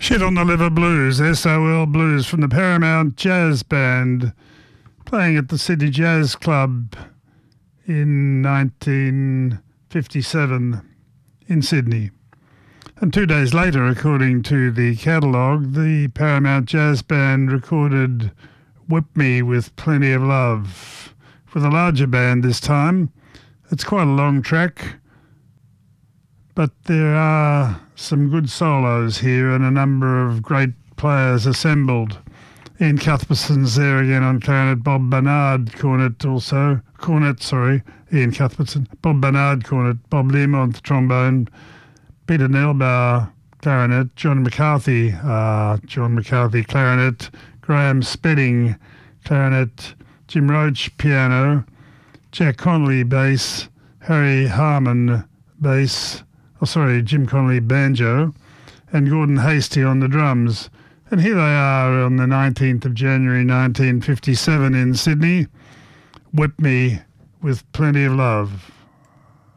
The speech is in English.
Shit on the Liver Blues, SOL Blues from the Paramount Jazz Band, playing at the Sydney Jazz Club in 1957 in Sydney. And 2 days later, according to the catalogue, the Paramount Jazz Band recorded Whip Me with Plenty of Love, with a larger band this time. It's quite a long track, but there are some good solos here and a number of great players assembled. Ian Cuthbertson's there again on clarinet, Bob Bernard Ian Cuthbertson, Bob Bernard cornet, Bob Lim on the trombone, Peter Nelbauer clarinet, John McCarthy clarinet, Graham Spedding clarinet, Jim Roach piano, Jack Connolly bass, Harry Harmon Jim Connolly banjo, and Gordon Hasty on the drums. And here they are on the 19th of January 1957 in Sydney, Whip Me with Plenty of Love.